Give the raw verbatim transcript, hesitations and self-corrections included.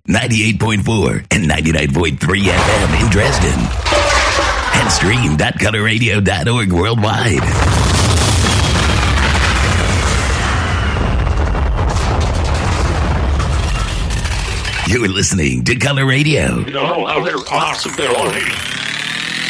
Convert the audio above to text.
ninety-eight point four and ninety-nine point three F M in Dresden. And stream dot color radio dot org worldwide. You're listening to Color Radio. No other possibility.